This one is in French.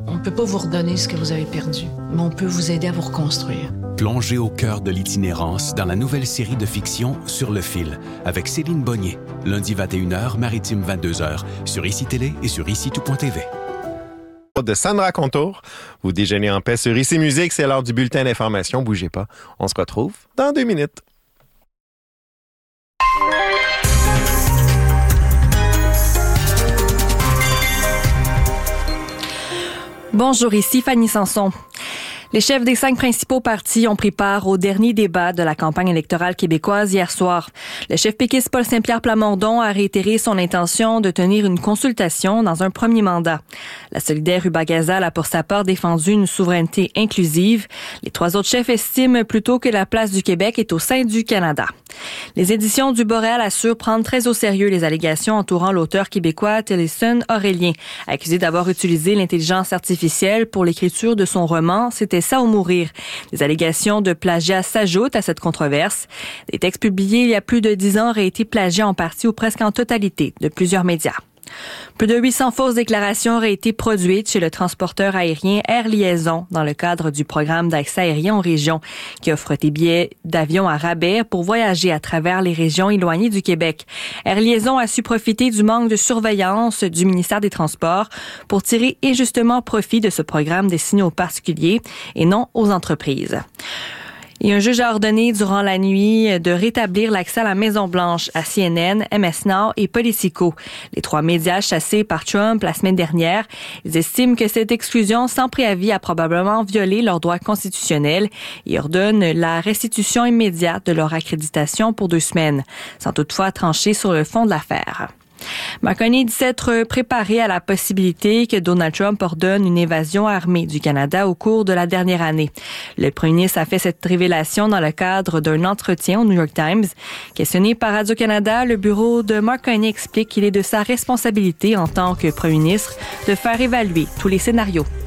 On ne peut pas vous redonner ce que vous avez perdu, mais on peut vous aider à vous reconstruire. Plongez au cœur de l'itinérance dans la nouvelle série de fiction Sur le fil, avec Céline Bonnier, lundi 21h, maritime 22h, sur ICI Télé et sur ICI-tout.tv. De Sandra Contour. Vous déjeunez en paix sur ICI Musique, c'est l'heure du bulletin d'information. Bougez pas, on se retrouve dans 2 minutes. Bonjour, ici Fanny Sanson. Les chefs des 5 principaux partis ont pris part au dernier débat de la campagne électorale québécoise hier soir. Le chef péquiste Paul Saint-Pierre Plamondon a réitéré son intention de tenir une consultation dans un premier mandat. La solidaire Ruba Gazal a pour sa part défendu une souveraineté inclusive. Les 3 autres chefs estiment plutôt que la place du Québec est au sein du Canada. Les éditions du Boréal assurent prendre très au sérieux les allégations entourant l'auteur québécois Tillotson Aurélien, accusé d'avoir utilisé l'intelligence artificielle pour l'écriture de son roman « C'était ça ou mourir ». Des allégations de plagiat s'ajoutent à cette controverse. Des textes publiés il y a plus de 10 ans auraient été plagiés en partie ou presque en totalité de plusieurs médias. Plus de 800 fausses déclarations auraient été produites chez le transporteur aérien Air Liaison dans le cadre du programme d'accès aérien aux régions qui offre des billets d'avion à rabais pour voyager à travers les régions éloignées du Québec. Air Liaison a su profiter du manque de surveillance du ministère des Transports pour tirer injustement profit de ce programme destiné aux particuliers et non aux entreprises. Et un juge a ordonné durant la nuit de rétablir l'accès à la Maison-Blanche à CNN, MS Now et Politico. Les 3 médias chassés par Trump la semaine dernière, ils estiment que cette exclusion sans préavis a probablement violé leurs droits constitutionnels et ordonnent la restitution immédiate de leur accréditation pour 2 semaines, sans toutefois trancher sur le fond de l'affaire. McCartney dit s'être préparé à la possibilité que Donald Trump ordonne une invasion armée du Canada au cours de la dernière année. Le premier ministre a fait cette révélation dans le cadre d'un entretien au New York Times. Questionné par Radio-Canada, le bureau de McCartney explique qu'il est de sa responsabilité en tant que premier ministre de faire évaluer tous les scénarios.